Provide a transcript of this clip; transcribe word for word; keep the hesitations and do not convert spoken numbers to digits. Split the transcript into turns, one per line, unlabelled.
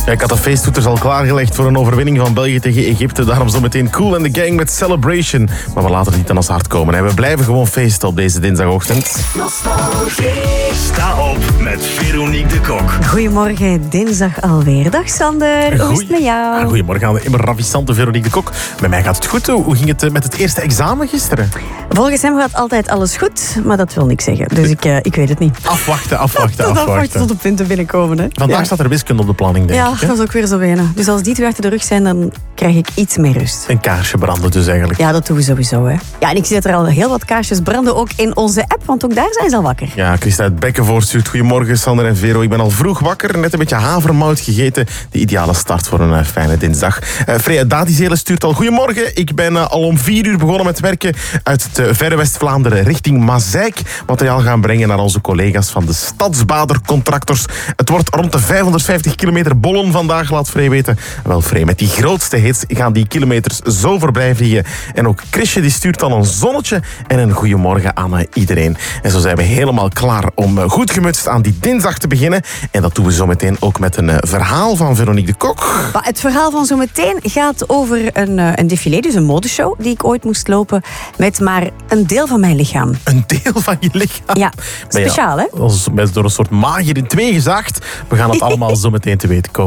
Ja, ik had de feesttoeters al klaargelegd voor een overwinning van België tegen Egypte. Daarom zo meteen Cool and the Gang met Celebration. Maar we laten het niet aan ons hart komen. Hè. We blijven gewoon feesten op deze dinsdagochtend.
Sta op met Veronique de Kok.
Goedemorgen, dinsdag alweer. Dag Sander, hoe is het met jou?
Goedemorgen aan de immer ravissante Veronique de Kok. Met mij gaat het goed. Hoe ging het met het eerste examen gisteren?
Volgens hem gaat altijd alles goed, maar dat wil niks zeggen. Dus ik, uh, ik weet het niet.
Afwachten, afwachten,
Tot
afwachten.
afwachten tot de punten binnenkomen. Hè.
Vandaag
ja.
staat er wiskunde op de planning, denk
ja,
ik. Hè?
dat is ook weer zo weinig. Dus als die twee achter de rug zijn, dan krijg ik iets meer rust.
Een kaarsje branden dus eigenlijk.
Ja, dat doen we sowieso. Hè. Ja, en ik zie dat er al heel wat kaarsjes branden, ook in onze app, want ook daar zijn ze al wakker.
Ja, Christa uit Bekkenvoort stuurt. Goedemorgen, Sander en Vero. Ik ben al vroeg wakker, net een beetje havermout gegeten. De ideale start voor een uh, fijne dinsdag. Uh, Freya Datizelen stuurt al. Goedemorgen, ik ben uh, al om vier uur begonnen met werken uit het uh, verre West-Vlaanderen richting Mazeik. Materiaal gaan brengen naar onze collega's van de Stadsbadercontractors. Het wordt rond de vijfhonderdvijftig kilometer bollen vandaag, laat Frey weten. Wel Frey, met die grootste hits gaan die kilometers zo voorbij vliegen. En ook Chrisje die stuurt al een zonnetje en een goeiemorgen aan uh, iedereen. En zo zijn we helemaal klaar om uh, goed gemutst aan die dinsdag te beginnen. En dat doen we zo meteen ook met een uh, verhaal van Veronique de Kok.
Maar het verhaal van zometeen gaat over een, uh, een défilé, dus een modeshow die ik ooit moest lopen met maar een deel van mijn lichaam.
Een deel van je lichaam?
Ja, speciaal hè?
Als, door een soort magier in twee gezaagd. We gaan het allemaal zo meteen te weten komen.